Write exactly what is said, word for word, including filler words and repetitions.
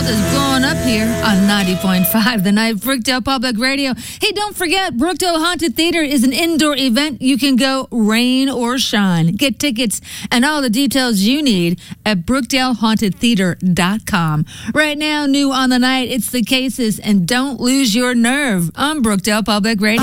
world is blowing up here on ninety point five The Night, Brookdale Public Radio. Hey, don't forget, Brookdale Haunted Theater is an indoor event. You can go rain or shine. Get tickets and all the details you need at brookdale haunted theater dot com. Right now, new on the night, it's The Cases, and Don't Lose Your Nerve on Brookdale Public Radio.